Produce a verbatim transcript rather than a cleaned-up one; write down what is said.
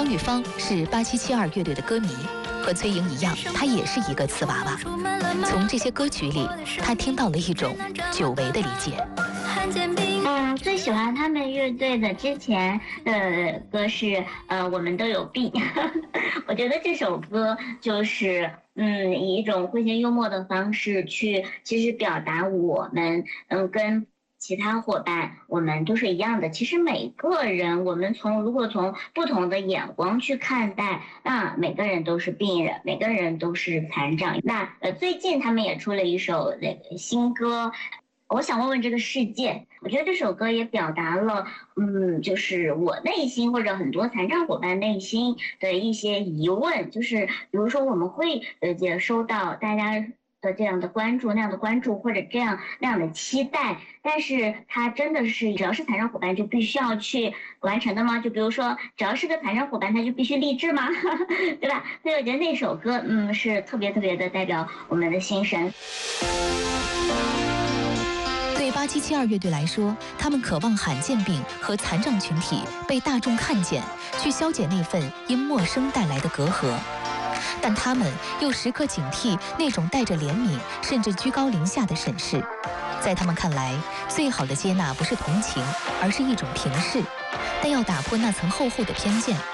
张玉芳是八七七二乐队的歌迷，和崔莹一样，她也是一个瓷娃娃。从这些歌曲里，她听到了一种久违的理解。 嗯，最喜欢他们乐队的之前的歌是呃，我们都有病。我觉得这首歌就是嗯，以一种诙谐幽默的方式去，其实表达我们嗯跟其他伙伴，我们都是一样的。其实每个人，我们从如果从不同的眼光去看待，那每个人都是病人，每个人都是残障。那呃，最近他们也出了一首那个新歌。我想问问这个世界，我觉得这首歌也表达了，嗯，就是我内心或者很多残障伙伴内心的一些疑问，就是比如说我们会呃接收到大家的这样的关注、那样的关注或者这样那样的期待，但是它真的是只要是残障伙伴就必须要去完成的吗？就比如说只要是个残障伙伴他就必须励志吗？对吧？所以我觉得那首歌嗯是特别特别的代表我们的心声。 对八七七二乐队来说，他们渴望罕见病和残障群体被大众看见，去消解那份因陌生带来的隔阂。但他们又时刻警惕那种带着怜悯甚至居高临下的审视。在他们看来，最好的接纳不是同情，而是一种平视。但要打破那层厚厚的偏见，